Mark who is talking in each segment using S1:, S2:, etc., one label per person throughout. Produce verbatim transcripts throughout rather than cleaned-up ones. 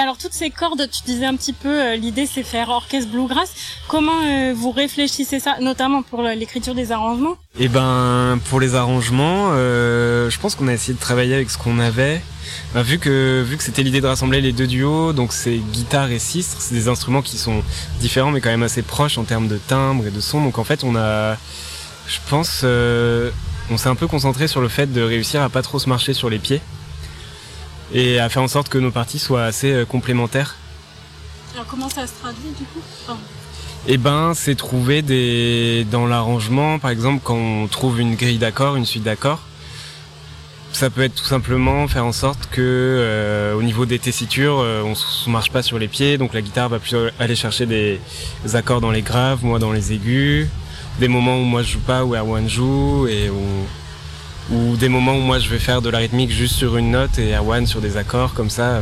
S1: alors toutes ces cordes, tu disais un petit peu, euh, l'idée c'est faire orchestre bluegrass. Comment euh, vous réfléchissez ça, notamment pour l'écriture des arrangements?
S2: Eh ben, pour les arrangements, euh, je pense qu'on a essayé de travailler avec ce qu'on avait. Ben, vu que vu que c'était l'idée de rassembler les deux duos, donc c'est guitare et sistre, c'est des instruments qui sont différents mais quand même assez proches en termes de timbre et de son. Donc en fait, on a, je pense, euh, on s'est un peu concentré sur le fait de réussir à pas trop se marcher sur les pieds et à faire en sorte que nos parties soient assez euh, complémentaires.
S1: Alors comment ça se traduit du coup? Pardon.
S2: Eh ben, c'est trouver des dans l'arrangement, par exemple, quand on trouve une grille d'accords, une suite d'accords. Ça peut être tout simplement faire en sorte que, euh, au niveau des tessitures, euh, on ne marche pas sur les pieds, donc la guitare va plus aller chercher des, des accords dans les graves, moi dans les aigus, des moments où moi je joue pas, où Erwan joue, et où, ou des moments où moi je vais faire de la rythmique juste sur une note et Erwan sur des accords, comme ça,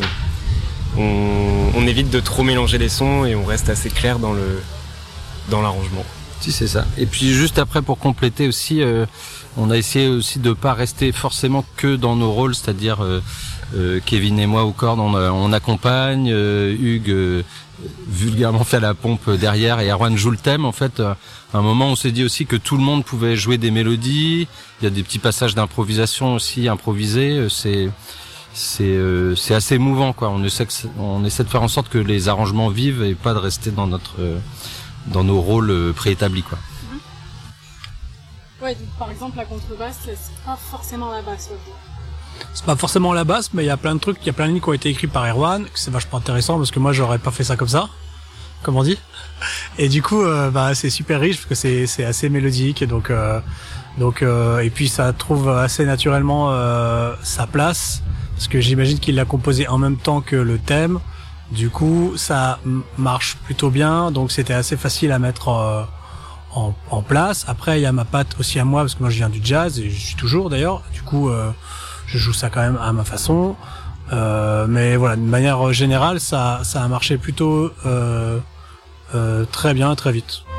S2: on, on évite de trop mélanger les sons et on reste assez clair dans le dans l'arrangement.
S3: Si, c'est ça. Et puis juste après, pour compléter aussi, euh, on a essayé aussi de pas rester forcément que dans nos rôles, c'est-à-dire euh, euh, Kevin et moi aux cordes, on, on accompagne, euh, Hugues euh, vulgairement fait la pompe derrière et Erwan joue le thème. En fait, à un moment, on s'est dit aussi que tout le monde pouvait jouer des mélodies. Il y a des petits passages d'improvisation aussi improvisés. C'est c'est euh, c'est assez mouvant, quoi. On essaie que, on essaie de faire en sorte que les arrangements vivent et pas de rester dans notre euh, dans nos rôles préétablis, quoi.
S1: Ouais, donc, par exemple, la contrebasse, c'est pas forcément la basse. Ouais.
S4: C'est pas forcément la basse, mais il y a plein de trucs, il y a plein de lignes qui ont été écrits par Erwan, que c'est vachement intéressant parce que moi j'aurais pas fait ça comme ça, comme on dit. Et du coup, euh, bah c'est super riche parce que c'est c'est assez mélodique et donc euh, donc euh, et puis ça trouve assez naturellement euh, sa place parce que j'imagine qu'il l'a composé en même temps que le thème. Du coup, ça marche plutôt bien, donc c'était assez facile à mettre euh, en, en place. Après, il y a ma patte aussi à moi, parce que moi je viens du jazz, et je suis toujours d'ailleurs. Du coup, euh, je joue ça quand même à ma façon. Euh, mais voilà, de manière générale, ça, ça a marché plutôt euh, euh, très bien, très vite.